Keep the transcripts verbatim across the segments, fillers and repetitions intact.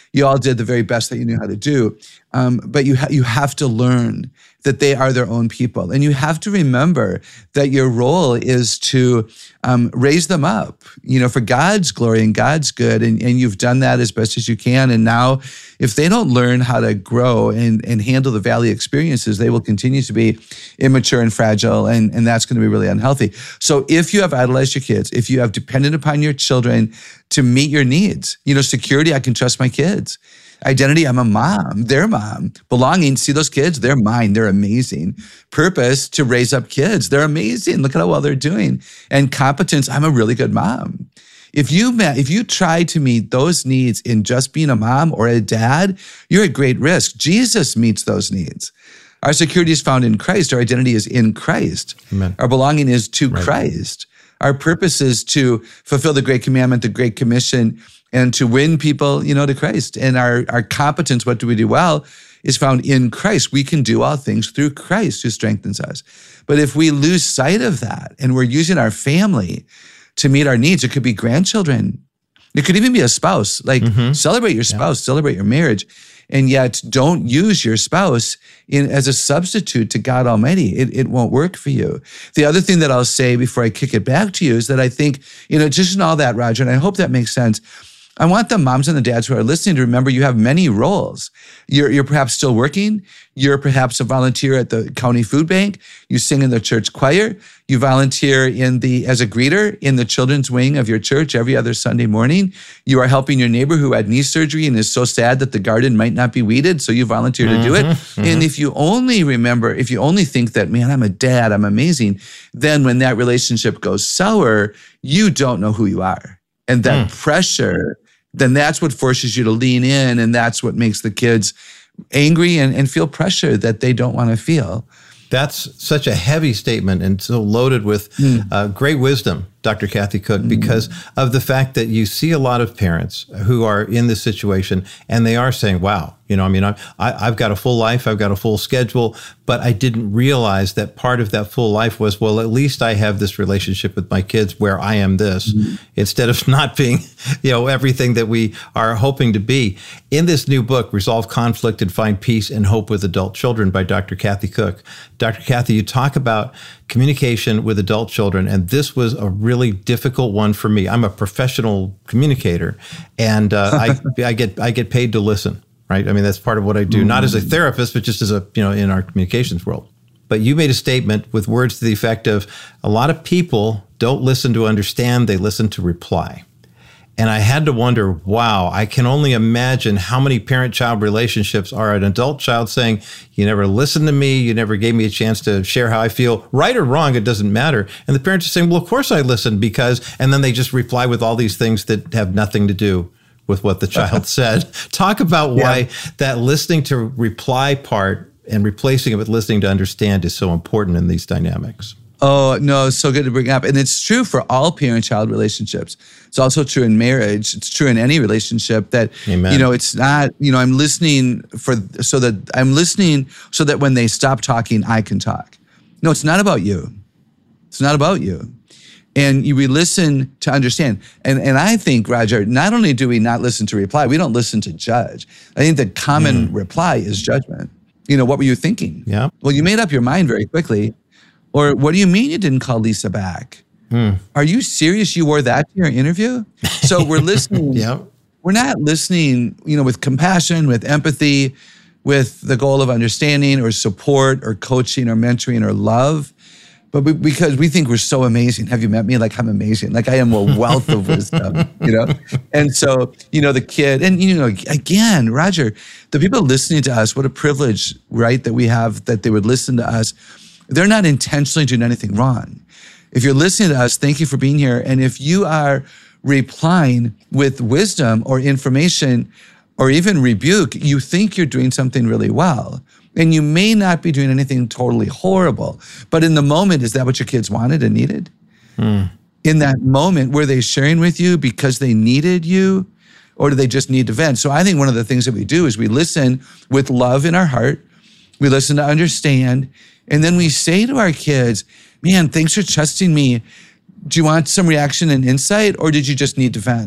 you all did the very best that you knew how to do. Um, but you, ha- you have to learn that they are their own people. And you have to remember that your role is to um, raise them up, you know, for God's glory and God's good. And, and you've done that as best as you can. And now if they don't learn how to grow and, and handle the valley experiences, they will continue to be immature and fragile. And, and that's going to be really unhealthy. So if you have idolized your kids, if you have depended upon your children to meet your needs, you know, security, I can trust my kids. Identity, I'm a mom, their mom. Belonging, see those kids? They're mine, they're amazing. Purpose, to raise up kids, they're amazing. Look at how well they're doing. And competence, I'm a really good mom. If you if you try to meet those needs in just being a mom or a dad, you're at great risk. Jesus meets those needs. Our security is found in Christ. Our identity is in Christ. Amen. Our belonging is to right. Christ. Our purpose is to fulfill the great commandment, the great commission, and to win people, you know, to Christ. And our, our competence, what do we do well, is found in Christ. We can do all things through Christ who strengthens us. But if we lose sight of that and we're using our family to meet our needs, it could be grandchildren. It could even be a spouse. Like mm-hmm. celebrate your spouse, yeah. celebrate your marriage. And yet don't use your spouse in as a substitute to God Almighty. It, it won't work for you. The other thing that I'll say before I kick it back to you is that I think, you know, just in all that, Roger, and I hope that makes sense, I want the moms and the dads who are listening to remember you have many roles. You're, you're perhaps still working. You're perhaps a volunteer at the county food bank. You sing in the church choir. You volunteer in the as a greeter in the children's wing of your church every other Sunday morning. You are helping your neighbor who had knee surgery and is so sad that the garden might not be weeded, so you volunteer to do it. Mm-hmm. And if you only remember, if you only think that, man, I'm a dad, I'm amazing, then when that relationship goes sour, you don't know who you are. And that mm. pressure, then that's what forces you to lean in, and that's what makes the kids angry and, and feel pressure that they don't want to feel. That's such a heavy statement and so loaded with mm. uh, great wisdom, Doctor Kathy Cook, because mm. of the fact that you see a lot of parents who are in this situation and they are saying, wow, you know, I mean, I, I, I've got a full life, I've got a full schedule, but I didn't realize that part of that full life was, well, at least I have this relationship with my kids where I am this, mm. instead of not being, you know, everything that we are hoping to be. In this new book, Resolve Conflict and Find Peace and Hope with Adult Children by Doctor Kathy Cook. Doctor Kathy, you talk about communication with adult children, and this was a really difficult one for me. I'm a professional communicator, and uh, I, I get I get paid to listen, right? I mean, that's part of what I do, mm-hmm. not as a therapist, but just as a, you know, in our communications world. But you made a statement with words to the effect of, a lot of people don't listen to understand, they listen to reply. And I had to wonder, wow, I can only imagine how many parent-child relationships are an adult child saying, you never listened to me, you never gave me a chance to share how I feel, right or wrong, it doesn't matter. And the parents are saying, well, of course I listened because, and then they just reply with all these things that have nothing to do with what the child said. Talk about why yeah. that listening to reply part and replacing it with listening to understand is so important in these dynamics. Oh, no, it's so good to bring up. And it's true for all parent-child relationships. It's also true in marriage. It's true in any relationship that, Amen. you know, it's not, you know, I'm listening for, so that I'm listening so that when they stop talking, I can talk. No, it's not about you. It's not about you. And you, we listen to understand. And and I think, Roger, not only do we not listen to reply, we don't listen to judge. I think the common mm. reply is judgment. You know, what were you thinking? Yeah. Well, you made up your mind very quickly. Or what do you mean you didn't call Lisa back? Hmm. Are you serious you wore that to your interview? So we're listening. yeah. We're not listening, you know, with compassion, with empathy, with the goal of understanding or support or coaching or mentoring or love. But we, because we think we're so amazing. Have you met me? Like, I'm amazing. Like, I am a wealth of wisdom, you know? And so, you know, the kid, and, you know, again, Roger, the people listening to us, what a privilege, right, that we have that they would listen to us. They're not intentionally doing anything wrong. If you're listening to us, thank you for being here. And if you are replying with wisdom or information or even rebuke, you think you're doing something really well. And you may not be doing anything totally horrible. But in the moment, is that what your kids wanted and needed? Hmm. In that moment, were they sharing with you because they needed you? Or do they just need to vent? So I think one of the things that we do is we listen with love in our heart. We listen to understand. And then we say to our kids, man, thanks for trusting me. Do you want some reaction and insight, or did you just need to vent?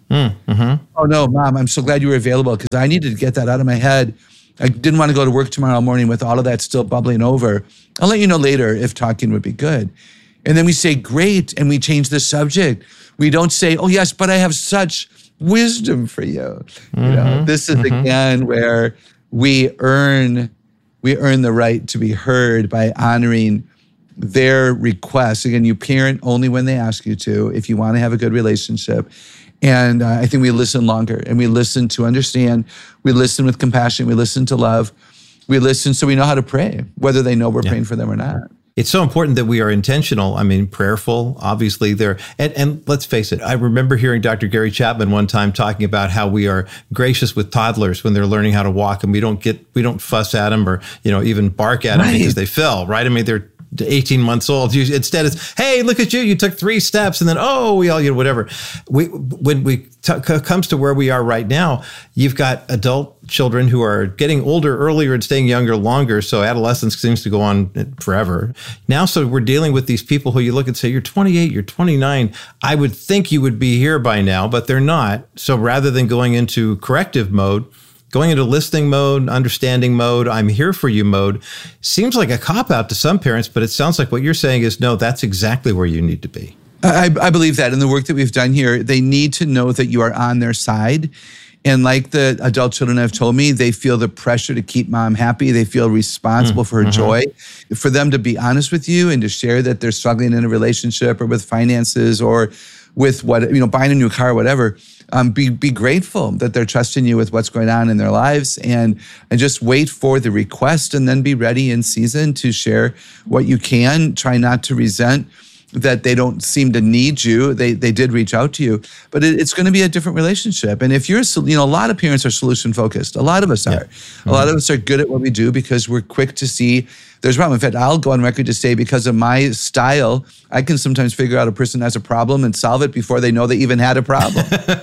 Mm-hmm. Oh no, Mom, I'm so glad you were available because I needed to get that out of my head. I didn't want to go to work tomorrow morning with all of that still bubbling over. I'll let you know later if talking would be good. And then we say, great, and we change the subject. We don't say, oh yes, but I have such wisdom for you. Mm-hmm. You know, this is mm-hmm. again where we earn we earn the right to be heard by honoring their requests. Again, you parent only when they ask you to, if you want to have a good relationship. And uh, I think we listen longer, and we listen to understand. We listen with compassion. We listen to love. We listen so we know how to pray, whether they know we're yeah. praying for them or not. It's so important that we are intentional. I mean, prayerful, obviously there. And, and let's face it, I remember hearing Doctor Gary Chapman one time talking about how we are gracious with toddlers when they're learning how to walk, and we don't get, we don't fuss at them or, you know, even bark at them right. because they fell, right? I mean, they're eighteen months old. You, instead it's, hey, look at you, you took three steps, and then, oh, we all, you know, whatever. We, when we t- comes to where we are right now, you've got adult children who are getting older earlier and staying younger longer. So adolescence seems to go on forever. Now, so we're dealing with these people who you look and say, you're twenty-eight, you're twenty-nine. I would think you would be here by now, but they're not. So rather than going into corrective mode, going into listening mode, understanding mode, I'm here for you mode, seems like a cop-out to some parents, but it sounds like what you're saying is, no, that's exactly where you need to be. I, I believe that in the work that we've done here, they need to know that you are on their side. And like the adult children have told me, they feel the pressure to keep mom happy. They feel responsible mm-hmm. for her joy. For them to be honest with you and to share that they're struggling in a relationship or with finances or with what, you know, buying a new car or whatever, um, be be grateful that they're trusting you with what's going on in their lives, and, and just wait for the request and then be ready in season to share what you can. Try not to resent that they don't seem to need you. They they did reach out to you, but it, it's going to be a different relationship. And if you're, you know, a lot of parents are solution focused. A lot of us are. Yeah. Mm-hmm. A lot of us are good at what we do because we're quick to see there's a problem. In fact, I'll go on record to say because of my style, I can sometimes figure out a person has a problem and solve it before they know they even had a problem.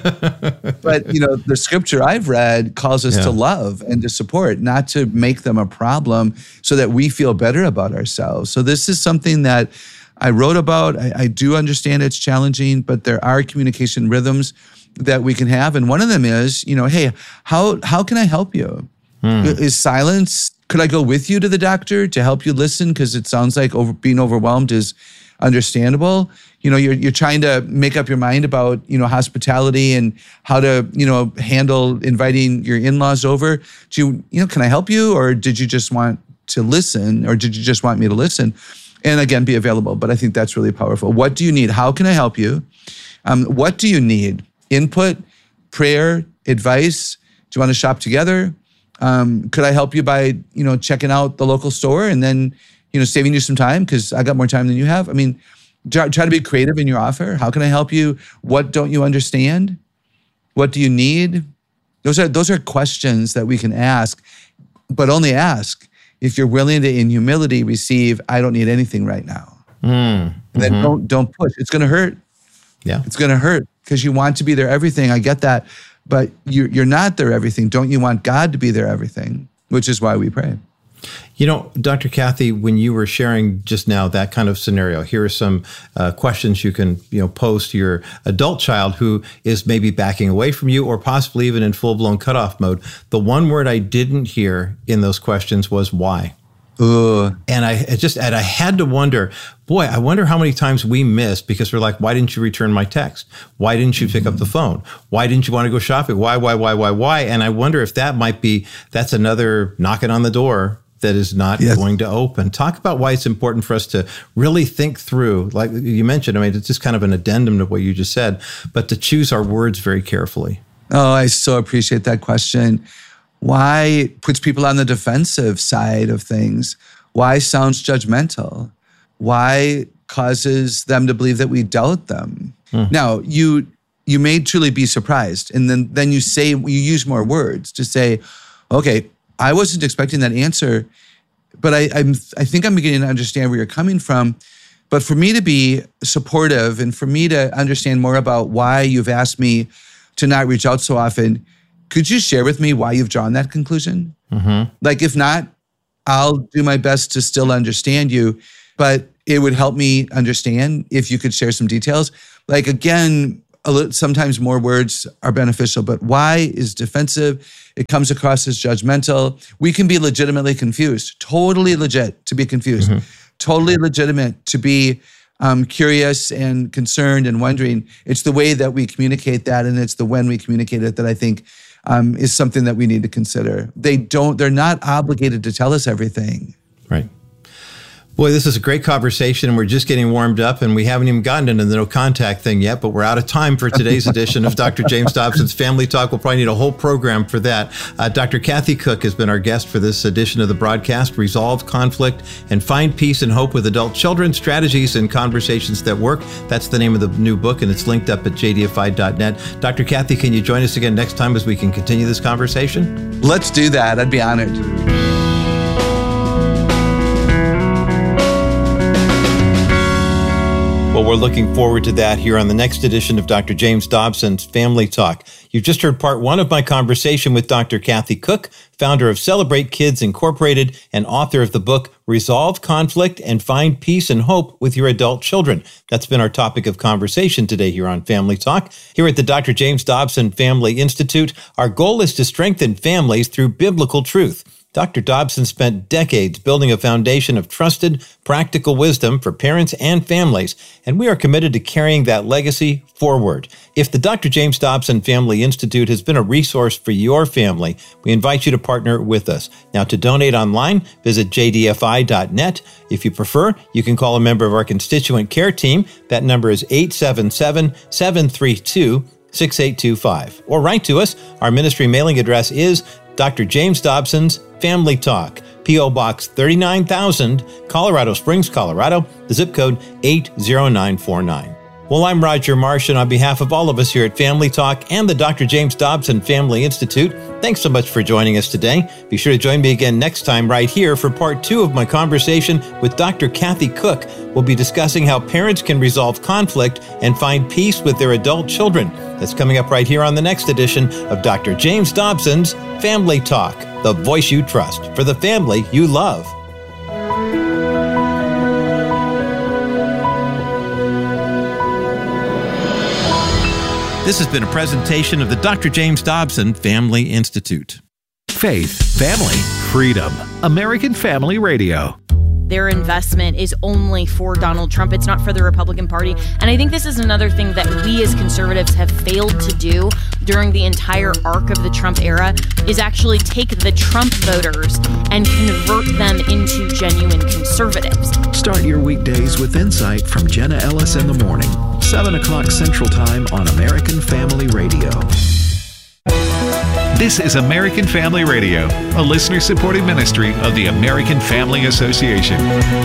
But, you know, the scripture I've read calls us yeah. to love and to support, not to make them a problem so that we feel better about ourselves. So this is something that I wrote about. I, I do understand it's challenging, but there are communication rhythms that we can have. And one of them is, you know, hey, how how can I help you? Hmm. Is silence, could I go with you to the doctor to help you listen? Because it sounds like over, being overwhelmed is understandable. You know, you're you're trying to make up your mind about, you know, hospitality and how to, you know, handle inviting your in-laws over. Do you, you know, can I help you? Or did you just want to listen? Or did you just want me to listen? And again, be available. But I think that's really powerful. What do you need? How can I help you? Um, what do you need? Input, prayer, advice? Do you want to shop together? Um, could I help you by, you know, checking out the local store and then, you know, saving you some time because I got more time than you have? I mean, try, try to be creative in your offer. How can I help you? What don't you understand? What do you need? Those are those are questions that we can ask, but only ask if you're willing to, in humility, receive, I don't need anything right now. Mm, and then mm-hmm. don't don't push. It's going to hurt. Yeah, it's going to hurt because you want to be their everything. I get that. But you're, you're not their everything. Don't you want God to be their everything? Which is why we pray. You know, Doctor Kathy, when you were sharing just now that kind of scenario, here are some uh, questions you can, you know, pose to your adult child who is maybe backing away from you or possibly even in full-blown cutoff mode. The one word I didn't hear in those questions was why. Ugh. And I just, and I had to wonder, boy, I wonder how many times we missed because we're like, why didn't you return my text? Why didn't you pick up the phone? Why didn't you want to go shopping? Why, why, why, why, why? And I wonder if that might be, that's another knocking on the door that is not yes. going to open. Talk about why it's important for us to really think through, like you mentioned, I mean, it's just kind of an addendum to what you just said, but to choose our words very carefully. Oh, I so appreciate that question. Why puts people on the defensive side of things? Why sounds judgmental? Why causes them to believe that we doubt them? Mm. Now, you you may truly be surprised. And then, then you say, you use more words to say, okay, I wasn't expecting that answer, but I, I'm, I think I'm beginning to understand where you're coming from. But for me to be supportive and for me to understand more about why you've asked me to not reach out so often, could you share with me why you've drawn that conclusion? Mm-hmm. Like, if not, I'll do my best to still understand you, but it would help me understand if you could share some details. Like, again, a little, sometimes more words are beneficial, but why is defensive. It comes across as judgmental. We can be legitimately confused, totally legit to be confused, mm-hmm. totally legitimate to be um, curious and concerned and wondering. It's the way that we communicate that, and it's the when we communicate it that I think um, is something that we need to consider. They don't, they're not obligated to tell us everything. Right. Boy, this is a great conversation. We're just getting warmed up, and we haven't even gotten into the no contact thing yet, but we're out of time for today's edition of Doctor James Dobson's Family Talk. We'll probably need a whole program for that. Uh, Doctor Kathy Cook has been our guest for this edition of the broadcast. Resolve conflict and find peace and hope with adult children, strategies and conversations that work. That's the name of the new book, and it's linked up at j d f i dot net. Doctor Kathy, can you join us again next time as we can continue this conversation? Let's do that. I'd be honored. Well, we're looking forward to that here on the next edition of Doctor James Dobson's Family Talk. You've just heard part one of my conversation with Doctor Kathy Cook, founder of Celebrate Kids Incorporated and author of the book Resolve Conflict and Find Peace and Hope with Your Adult Children. That's been our topic of conversation today here on Family Talk. Here at the Doctor James Dobson Family Institute, our goal is to strengthen families through biblical truth. Doctor Dobson spent decades building a foundation of trusted, practical wisdom for parents and families, and we are committed to carrying that legacy forward. If the Doctor James Dobson Family Institute has been a resource for your family, we invite you to partner with us. Now, to donate online, visit j d f i dot net. If you prefer, you can call a member of our constituent care team. That number is eight seven seven, seven three two, six eight two five. Or write to us. Our ministry mailing address is Doctor James Dobson's Family Talk, P O. Box thirty-nine thousand, Colorado Springs, Colorado, the zip code eight zero nine four nine. Well, I'm Roger Marsh, and on behalf of all of us here at Family Talk and the Doctor James Dobson Family Institute, thanks so much for joining us today. Be sure to join me again next time right here for part two of my conversation with Doctor Kathy Cook. We'll be discussing how parents can resolve conflict and find peace with their adult children. That's coming up right here on the next edition of Doctor James Dobson's Family Talk, the voice you trust for the family you love. This has been a presentation of the Doctor James Dobson Family Institute. Faith, family, freedom. American Family Radio. Their investment is only for Donald Trump. It's not for the Republican Party. And I think this is another thing that we as conservatives have failed to do during the entire arc of the Trump era is actually take the Trump voters and convert them into genuine conservatives. Start your weekdays with insight from Jenna Ellis in the morning, seven o'clock Central Time on American Family Radio. This is American Family Radio, a listener-supported ministry of the American Family Association.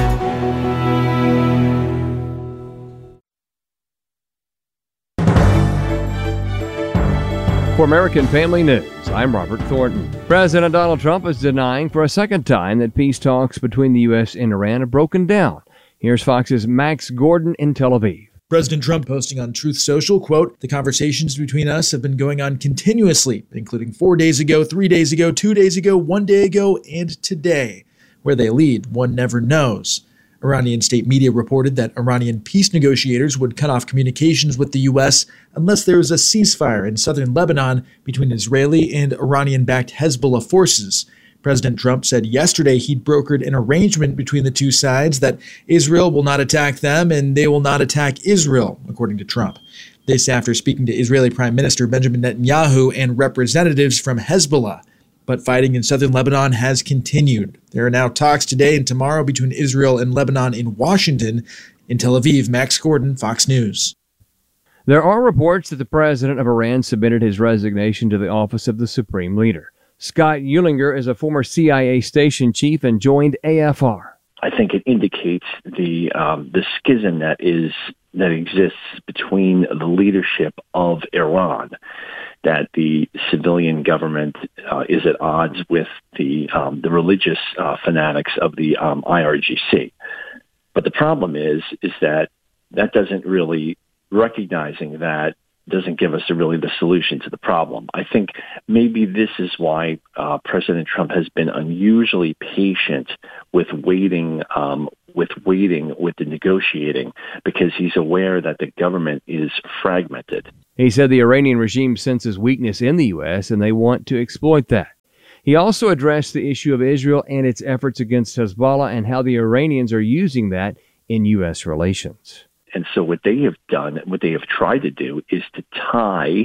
For American Family News, I'm Robert Thornton. President Donald Trump is denying for a second time that peace talks between the U S and Iran have broken down. Here's Fox's Max Gordon in Tel Aviv. President Trump posting on Truth Social, quote, "The conversations between us have been going on continuously, including four days ago, three days ago, two days ago, one day ago, and today. Where they lead, one never knows." Iranian state media reported that Iranian peace negotiators would cut off communications with the U S unless there is a ceasefire in southern Lebanon between Israeli and Iranian-backed Hezbollah forces. President Trump said yesterday he'd brokered an arrangement between the two sides that Israel will not attack them and they will not attack Israel, according to Trump. This after speaking to Israeli Prime Minister Benjamin Netanyahu and representatives from Hezbollah. But fighting in southern Lebanon has continued. There are now talks today and tomorrow between Israel and Lebanon in Washington. In Tel Aviv, Max Gordon, Fox News. There are reports that the president of Iran submitted his resignation to the office of the supreme leader. Scott Eulinger is a former C I A station chief and joined A F R. I think it indicates the um, the schism that is that exists between the leadership of Iran, that the civilian government uh, is at odds with the um, the religious uh, fanatics of the um, I R G C. But the problem is is that that doesn't really recognizing that. Doesn't give us a really the solution to the problem. I think maybe this is why uh, President Trump has been unusually patient with waiting, um, with waiting with the negotiating, because he's aware that the government is fragmented. He said the Iranian regime senses weakness in the U S and they want to exploit that. He also addressed the issue of Israel and its efforts against Hezbollah and how the Iranians are using that in U S relations. And so what they have done, what they have tried to do, is to tie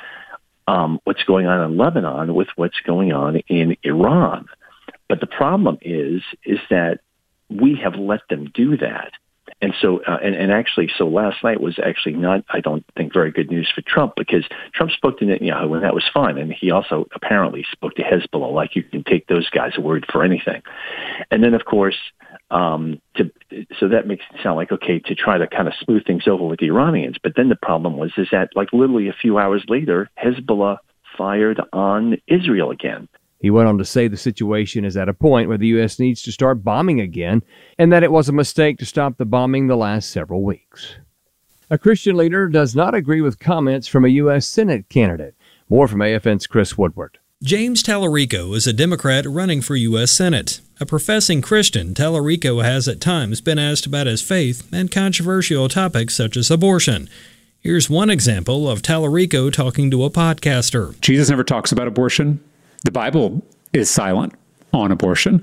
um, what's going on in Lebanon with what's going on in Iran. But the problem is, is that we have let them do that. And so, uh, and, and actually, so last night was actually not, I don't think, very good news for Trump, because Trump spoke to Netanyahu, and that was fine. And he also apparently spoke to Hezbollah, like you can take those guys' word for anything. And then, of course, um, to, so that makes it sound like, okay, to try to kind of smooth things over with the Iranians. But then the problem was, is that like literally a few hours later, Hezbollah fired on Israel again. He went on to say the situation is at a point where the U S needs to start bombing again, and that it was a mistake to stop the bombing the last several weeks. A Christian leader does not agree with comments from a U S Senate candidate. More from A F N's Chris Woodward. James Tallarico is a Democrat running for U S Senate. A professing Christian, Tallarico has at times been asked about his faith and controversial topics such as abortion. Here's one example of Tallarico talking to a podcaster. Jesus never talks about abortion. The Bible is silent on abortion.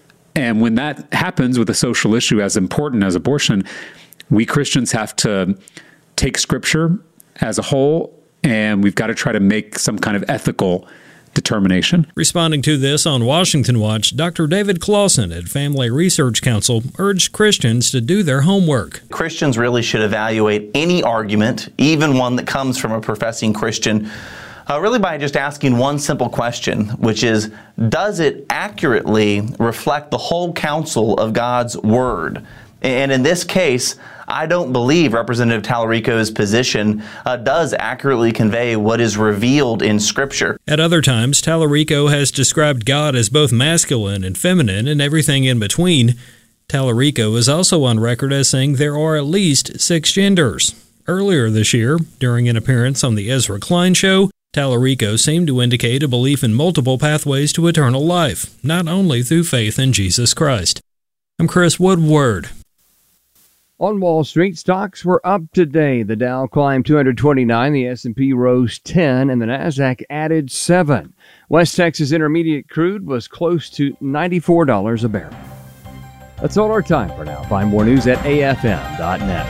And when that happens with a social issue as important as abortion, we Christians have to take Scripture as a whole, and we've got to try to make some kind of ethical determination. Responding to this on Washington Watch, Doctor David Clausen at Family Research Council urged Christians to do their homework. Christians really should evaluate any argument, even one that comes from a professing Christian, Uh, really by just asking one simple question, which is, does it accurately reflect the whole counsel of God's Word? And in this case, I don't believe Representative Tallarico's position uh, does accurately convey what is revealed in Scripture. At other times, Tallarico has described God as both masculine and feminine and everything in between. Tallarico is also on record as saying there are at least six genders. Earlier this year, during an appearance on the Ezra Klein Show, Tallarico seemed to indicate a belief in multiple pathways to eternal life, not only through faith in Jesus Christ. I'm Chris Woodward. On Wall Street, stocks were up today. The Dow climbed two hundred twenty-nine, the S and P rose ten, and the Nasdaq added seven. West Texas Intermediate crude was close to ninety-four dollars a barrel. That's all our time for now. Find more news at A F M dot net.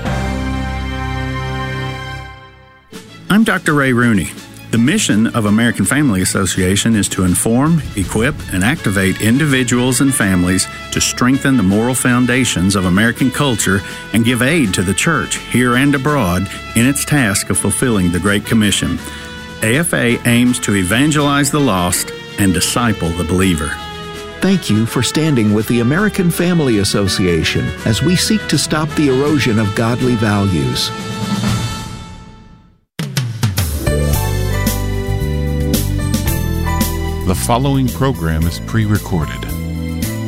I'm Doctor Ray Rooney. The mission of American Family Association is to inform, equip, and activate individuals and families to strengthen the moral foundations of American culture and give aid to the church, here and abroad, in its task of fulfilling the Great Commission. A F A aims to evangelize the lost and disciple the believer. Thank you for standing with the American Family Association as we seek to stop the erosion of godly values. The following program is pre-recorded.